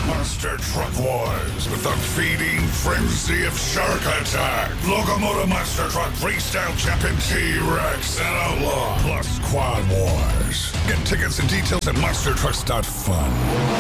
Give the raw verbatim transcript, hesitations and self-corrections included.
Monster Truck Wars with the feeding frenzy of Shark Attack, Locomotive Monster Truck Freestyle Champion T-Rex and Outlaw, plus Quad Wars. Get tickets and details at monster trucks dot fun.